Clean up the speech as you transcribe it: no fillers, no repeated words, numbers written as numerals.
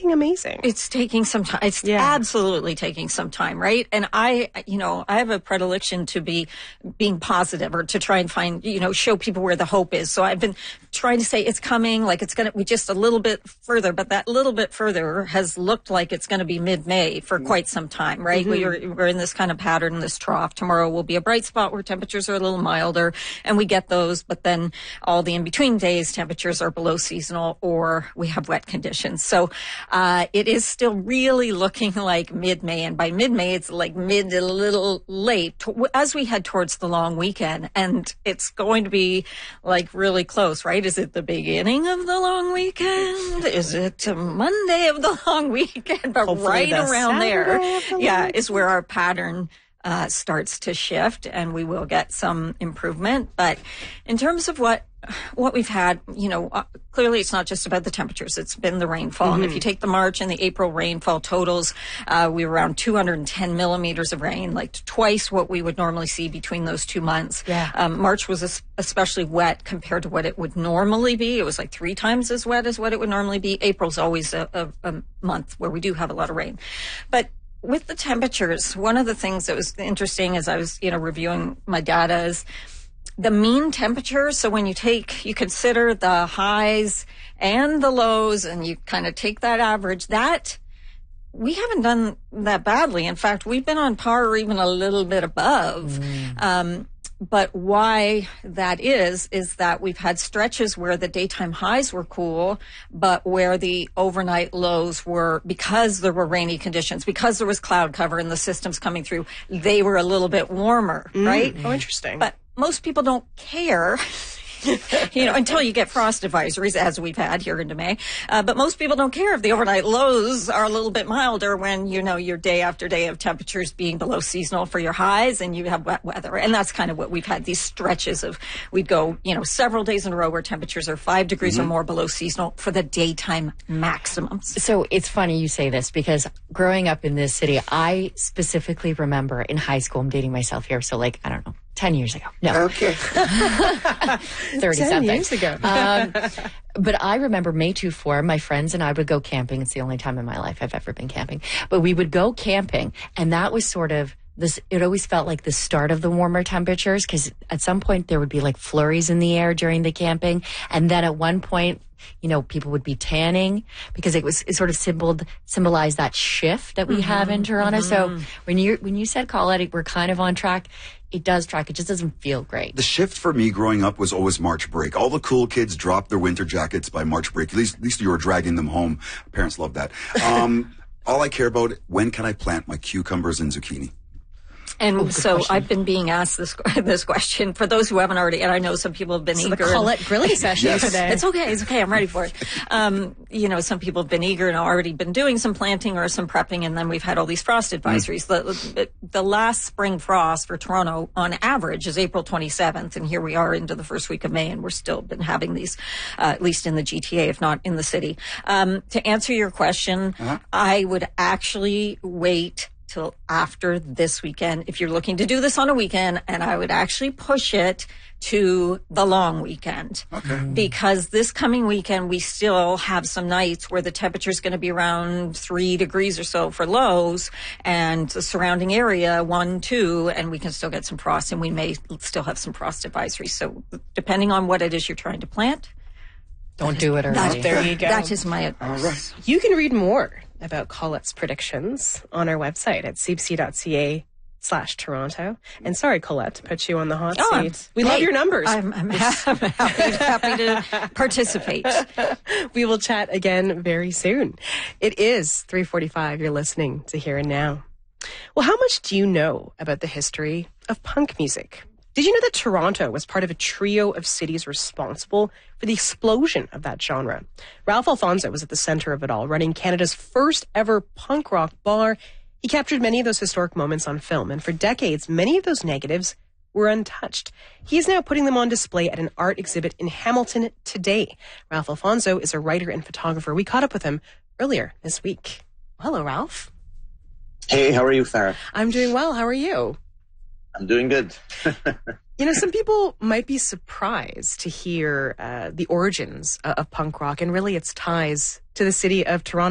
looking amazing. It's taking some time. It's absolutely taking some time, right? And I have a predilection to being positive, or to try and find, show people where the hope is. So I've been trying to say it's coming, like it's going to be just a little bit further, but that little bit further has looked like it's going to be mid-May for quite some time, right? We're in this kind of pattern, this trough. Tomorrow will be a bright spot where temperatures are a little milder, and we get those, but then all the in-between days, temperatures are below seasonal, or we have wet conditions. So it is still really looking like mid-May, and by mid-May, it's like mid a little late as we head towards the long weekend, and it's going to be like really close, right? Is it the beginning of the long weekend? Is it Monday of the long weekend? But hopefully right around there, is where our pattern starts to shift, and we will get some improvement. But in terms of what we've had, clearly it's not just about the temperatures. It's been the rainfall. And if you take the March and the April rainfall totals, we were around 210 millimeters of rain, like twice what we would normally see between those 2 months. March was especially wet compared to what it would normally be. It was like 3 times as wet as what it would normally be. April's always a month where we do have a lot of rain. But with the temperatures, one of the things that was interesting as I was, reviewing my data is the mean temperature. So when you consider the highs and the lows, and you kind of take that average, that we haven't done that badly. In fact, we've been on par or even a little bit above. But why that is that we've had stretches where the daytime highs were cool, but where the overnight lows were, because there were rainy conditions, because there was cloud cover and the systems coming through, they were a little bit warmer, right? Oh, interesting. But most people don't care. Until you get frost advisories, as we've had here into May. But most people don't care if the overnight lows are a little bit milder when, your day after day of temperatures being below seasonal for your highs, and you have wet weather. And that's kind of what we've had, these stretches of, we'd go, several days in a row where temperatures are 5 degrees or more below seasonal for the daytime maximums. So it's funny you say this, because growing up in this city, I specifically remember in high school, I'm dating myself here, so 10 years ago. No. Okay. 30-something. 10 years ago. But I remember May 24, my friends and I would go camping. It's the only time in my life I've ever been camping. But we would go camping, and that was sort of this, it always felt like the start of the warmer temperatures, because at some point there would be like flurries in the air during the camping. And then at one point, people would be tanning, because it sort of symbolized that shift that we have in Toronto. So when you said, Colette, we're kind of on track, it does track. It just doesn't feel great. The shift for me growing up was always March break. All the cool kids dropped their winter jackets by March break. At least you were dragging them home. Parents love that. All I care about, when can I plant my cucumbers and zucchini? And so question. I've been being asked this question for those who haven't already, and I know some people have been eager. The Colette grilling session today. It's okay. I'm ready for it. Some people have been eager and already been doing some planting or some prepping, and then we've had all these frost advisories. The last spring frost for Toronto, on average, is April 27th, and here we are into the first week of May, and we're still been having these, at least in the GTA, if not in the city. To answer your question, I would actually wait till after this weekend if you're looking to do this on a weekend, and I would actually push it to the long weekend. Because this coming weekend we still have some nights where the temperature is going to be around 3 degrees or so for lows, and the surrounding area 1, 2, and we can still get some frost, and we may still have some frost advisories. So depending on what it is you're trying to plant, don't do it early. There you go. That is my advice. All right. You can read more about Colette's predictions on our website at cbc.ca/Toronto. And sorry, Colette, to put you on the hot seat. We love your numbers. I'm happy to participate. We will chat again very soon. It is 3:45. You're listening to Here and Now. Well, how much do you know about the history of punk music? Did you know that Toronto was part of a trio of cities responsible for the explosion of that genre? Ralph Alfonso was at the center of it all, running Canada's first ever punk rock bar. He captured many of those historic moments on film, and for decades, many of those negatives were untouched. He is now putting them on display at an art exhibit in Hamilton today. Ralph Alfonso is a writer and photographer. We caught up with him earlier this week. Hello, Ralph. Hey, how are you, Farah? I'm doing well. How are you? I'm doing good. Some people might be surprised to hear the origins of punk rock and really its ties to the city of Toronto.